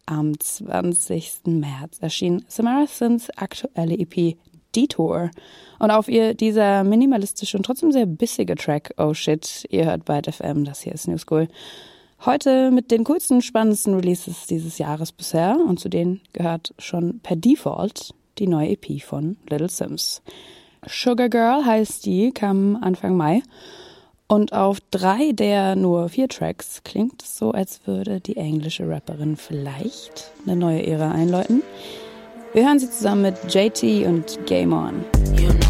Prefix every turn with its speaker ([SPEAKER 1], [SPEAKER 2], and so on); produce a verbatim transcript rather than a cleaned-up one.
[SPEAKER 1] am zwanzigsten März erschien Samara Sins aktuelle E P Detour. Und auf ihr dieser minimalistische und trotzdem sehr bissige Track Oh Shit. Ihr hört Byte F M, das hier ist New School. Heute mit den coolsten, spannendsten Releases dieses Jahres bisher. Und zu denen gehört schon per Default die neue E P von Little Simz. Sugar Girl heißt die, kam Anfang Mai. Und auf drei der nur vier Tracks klingt es so, als würde die englische Rapperin vielleicht eine neue Ära einläuten. Wir hören sie zusammen mit J T und Game On.